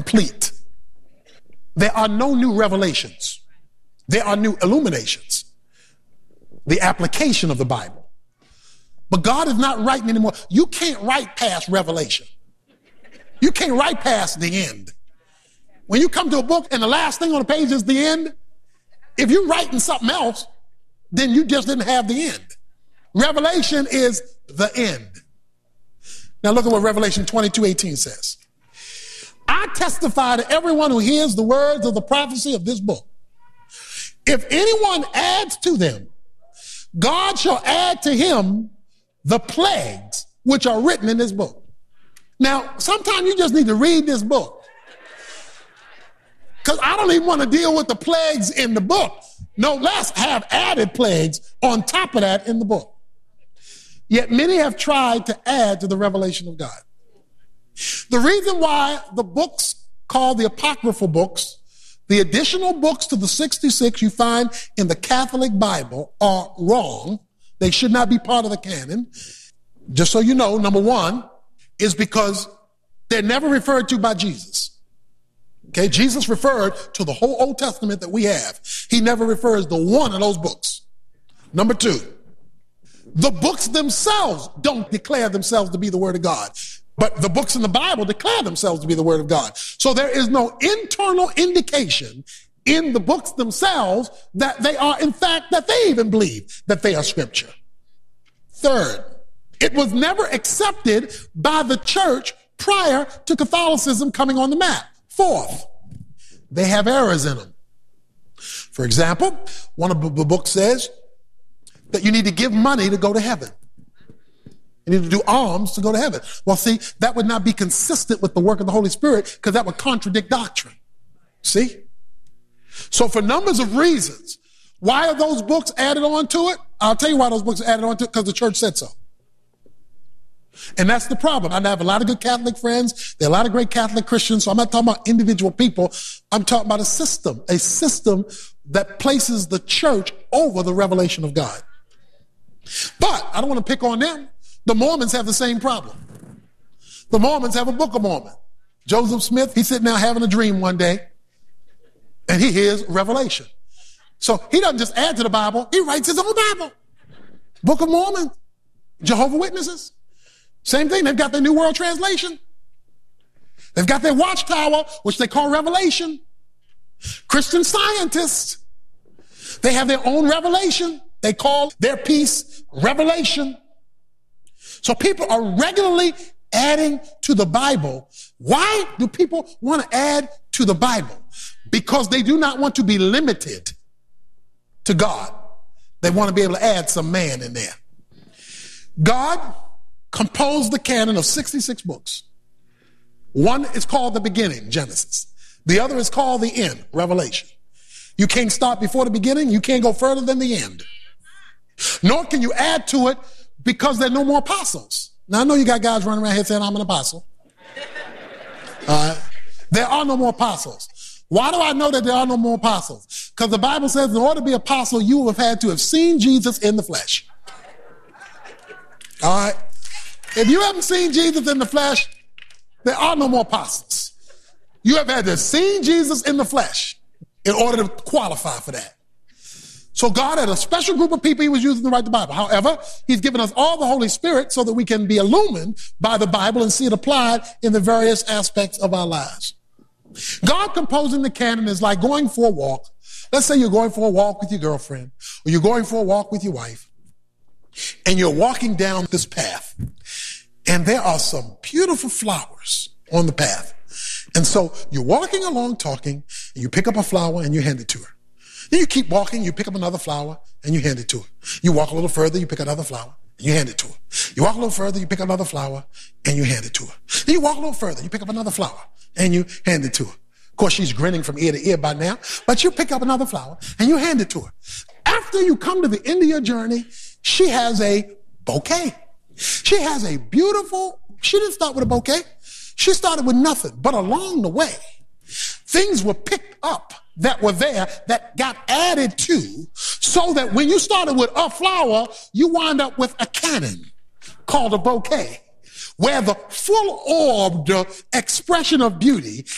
complete. There are no new revelations. There are new illuminations. The application of the Bible. But God is not writing anymore. You can't write past Revelation. You can't write past the end. When you come to a book and the last thing on the page is the end, if you're writing something else, then you just didn't have the end. Revelation is the end. Now look at what Revelation 22:18 says. I testify to everyone who hears the words of the prophecy of this book. If anyone adds to them, God shall add to him the plagues which are written in this book. Now, sometimes you just need to read this book. Because I don't even want to deal with the plagues in the book. No less have added plagues on top of that in the book. Yet many have tried to add to the revelation of God. The reason why the books called the apocryphal books, the additional books to the 66 you find in the Catholic Bible, are wrong. They should not be part of the canon. Just so you know, number one is because they're never referred to by Jesus. Okay, Jesus referred to the whole Old Testament that we have. He never refers to one of those books. Number two, the books themselves don't declare themselves to be the Word of God. But the books in the Bible declare themselves to be the Word of God. So there is no internal indication in the books themselves that they are, in fact, that they even believe that they are Scripture. Third, it was never accepted by the church prior to Catholicism coming on the map. Fourth, they have errors in them. For example, one of the books says that you need to give money to go to heaven. You need to do alms to go to heaven. Well, see, that would not be consistent with the work of the Holy Spirit because that would contradict doctrine. See? So for numbers of reasons, why are those books added on to it? I'll tell you why those books are added on to it, because the church said so. And that's the problem. I have a lot of good Catholic friends. There are a lot of great Catholic Christians. So I'm not talking about individual people. I'm talking about a system that places the church over the revelation of God. But I don't want to pick on them. The Mormons have the same problem. The Mormons have a Book of Mormon. Joseph Smith, he's sitting there having a dream one day, and he hears Revelation. So he doesn't just add to the Bible, he writes his own Bible. Book of Mormon, Jehovah's Witnesses. Same thing, they've got their New World Translation. They've got their Watchtower, which they call Revelation. Christian Scientists, they have their own revelation. They call their piece Revelation. So people are regularly adding to the Bible. Why do people want to add to the Bible? Because they do not want to be limited to God. They want to be able to add some man in there. God composed the canon of 66 books. One is called the beginning, Genesis. The other is called the end, Revelation. You can't start before the beginning. You can't go further than the end. Nor can you add to it because there are no more apostles. Now, I know you got guys running around here saying I'm an apostle. There are no more apostles. Why do I know that there are no more apostles? Because the Bible says in order to be apostle, you have had to have seen Jesus in the flesh. All right? If you haven't seen Jesus in the flesh, there are no more apostles. You have had to have seen Jesus in the flesh in order to qualify for that. So God had a special group of people he was using to write the Bible. However, he's given us all the Holy Spirit so that we can be illumined by the Bible and see it applied in the various aspects of our lives. God composing the canon is like going for a walk. Let's say you're going for a walk with your girlfriend, or you're going for a walk with your wife, and you're walking down this path, and there are some beautiful flowers on the path. And so you're walking along talking, and you pick up a flower and you hand it to her. Then you keep walking, you pick up another flower, and you hand it to her. You walk a little further, you pick another flower, and you hand it to her. You walk a little further, you pick up another flower, and you hand it to her. Then you walk a little further, you pick up another flower, and you hand it to her. Of course, she's grinning from ear to ear by now, but you pick up another flower, and you hand it to her. After you come to the end of your journey, she has a bouquet. She has a beautiful, she didn't start with a bouquet. She started with nothing, but along the way, things were picked up that were there that got added to, so that when you started with a flower, you wind up with a canon called a bouquet, where the full-orbed expression of beauty